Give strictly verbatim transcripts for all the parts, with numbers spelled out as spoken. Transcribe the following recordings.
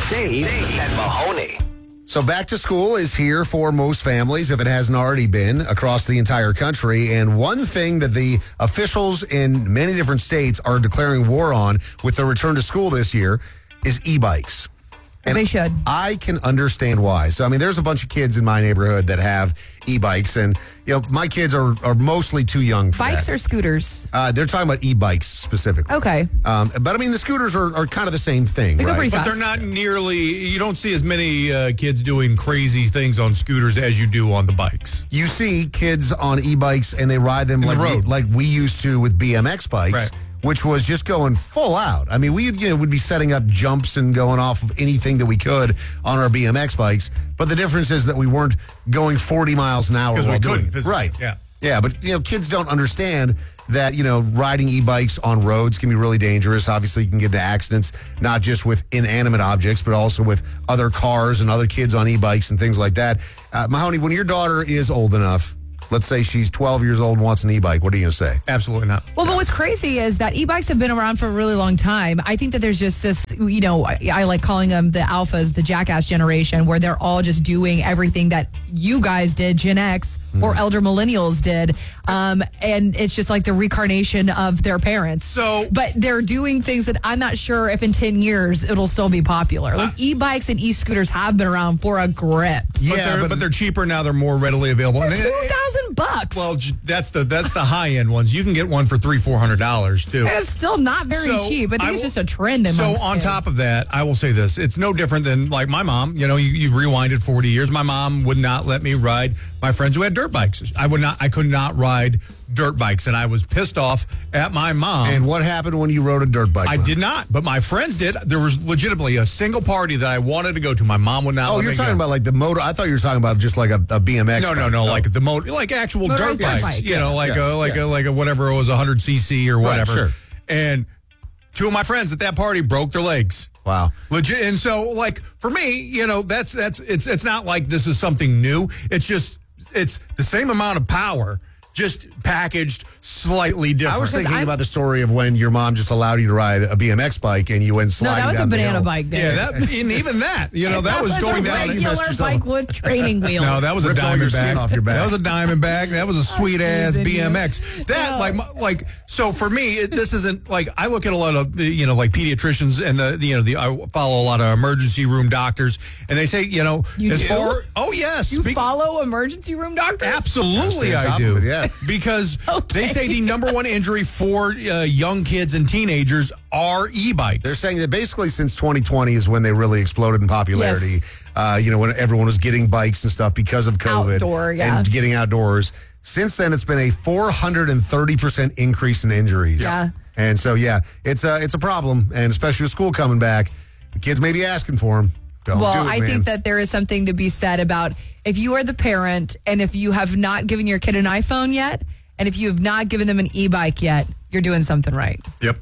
Dave and Mahoney. So back to school is here for most families, if it hasn't already been, across the entire country. And one thing that the officials in many different states are declaring war on with the return to school this year is e-bikes. And they should. I can understand why. So, I mean, there's a bunch of kids in my neighborhood that have e-bikes. And, you know, my kids are, are mostly too young for Bikes that. or scooters? Uh, they're talking about e-bikes specifically. Okay. Um, but, I mean, the scooters are, are kind of the same thing, They go right? pretty But fast. they're not nearly, you don't see as many uh, kids doing crazy things on scooters as you do on the bikes. You see kids on e-bikes and they ride them In like the road. we, like we used to with B M X bikes, Right. which was just going full out. I mean, we you know would be setting up jumps and going off of anything that we could on our B M X bikes. But the difference is that we weren't going forty miles an hour Because we while doing couldn't it. physically, Right. yeah. Yeah, but you know, kids don't understand that, you know, riding e-bikes on roads can be really dangerous. Obviously, you can get into accidents, not just with inanimate objects, but also with other cars and other kids on e-bikes and things like that. Uh, Mahoney, when your daughter is old enough, let's say she's twelve years old and wants an e-bike, what are you going to say? Absolutely not. Well, but what's crazy is that e-bikes have been around for a really long time. I think that there's just this, you know, I, I like calling them the alphas, the jackass generation, where they're all just doing everything that you guys did, Gen X or elder millennials did. Um, and it's just like the reincarnation of their parents. So- but they're doing things that I'm not sure if in ten years it'll still be popular. Like e-bikes and e-scooters have been around for a grip. But, they're, but, they're cheaper now. They're more readily available. And it- two thousand bucks. Well, j- that's the that's the high end ones. You can get one for three, four hundred dollars too. It's still not very So, cheap. I think I it's will- just a trend. So amongst on kids. top of that, I will say this: it's no different than like my mom. You know, you, you rewinded forty years. My mom would not let me ride my friends who had dirt bikes. I would not. I could not ride dirt bikes, and I was pissed off at my mom. And what happened when you rode a dirt bike? I did not, but my friends did. There was legitimately a single party that I wanted to go to. My mom would not. Oh, let you're me talking go. about like the motor. I thought you were talking about just like a, a B M X. No, no, bike. no, like the motor, like actual Motorized dirt dirt bikes. bike, You yeah. know, like Yeah, a like yeah. a like a whatever it was, one hundred c c or whatever. sure. And two of my friends at that party broke their legs. Wow. Legit. And so, like for me, you know, that's that's it's it's not like this is something new. It's just it's the same amount of power, just packaged slightly different. I was thinking I'm- about the story of when your mom just allowed you to ride a B M X bike and you went No, sliding that was a down the banana hill. bike. There. yeah, that and even that, you know, that, was, going a down. You missed regular yourself. bike with training wheels. No, that was a Ripped all your diamond skin bag. off your back. That was a diamond bag. That was a sweet ass teasing B M you. X. That No. like like so for me, it, this isn't like I look at a lot of you know like pediatricians and the you know the I follow a lot of emergency room doctors and they say you know You as do? far oh yes You speak- follow emergency room doctors? Absolutely, Stay on I top do. of it, yeah. Because Okay. they say the number one injury for uh, young kids and teenagers are e-bikes. They're saying that basically since twenty twenty is when they really exploded in popularity. Yes. Uh, you know, when everyone was getting bikes and stuff because of COVID Outdoor, yeah. and getting outdoors. Since then, it's been a four hundred thirty percent increase in injuries. Yeah. And so, yeah, it's a, it's a problem. And especially with school coming back, the kids may be asking for them. Don't Well, do it, I man. think that there is something to be said about if you are the parent and if you have not given your kid an iPhone yet, and if you have not given them an e-bike yet, you're doing something right. Yep.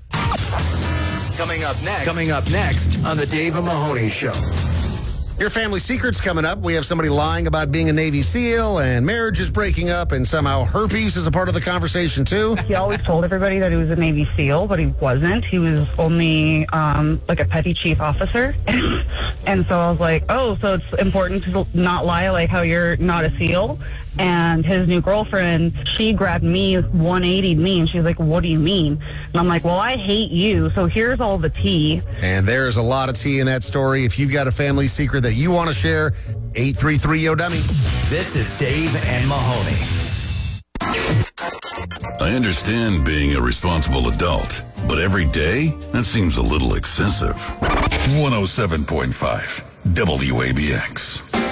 Coming up next. Coming up next on the Dave and Mahoney Show. Your family secrets coming up. We have somebody lying about being a Navy SEAL and marriage is breaking up and somehow herpes is a part of the conversation too. He always told everybody that he was a Navy SEAL, but he wasn't. He was only um, like a petty chief officer. And so I was like, oh, so it's important to not lie like how you're not a SEAL. And his new girlfriend, she grabbed me, one eighty'd me, and she's like, what do you mean? And I'm like, well, I hate you, so here's all the tea. And there's a lot of tea in that story. If you've got a family secret that you want to share, eight three three yo dummy. This is Dave and Mahoney. I understand being a responsible adult, but every day, that seems a little excessive. one oh seven point five W A B X.